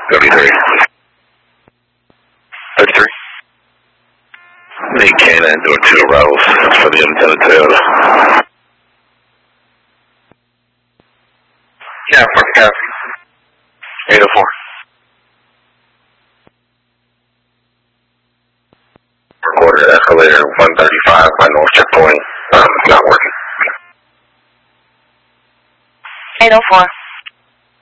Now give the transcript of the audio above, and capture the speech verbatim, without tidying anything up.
thirty-three. thirty-three. Nate Cannon doing two arrivals. That's for the unintended Toyota. Yeah, four capacity. eight oh four. Recorded escalator one thirty-five by North Checkpoint. Um, not working. eight oh four.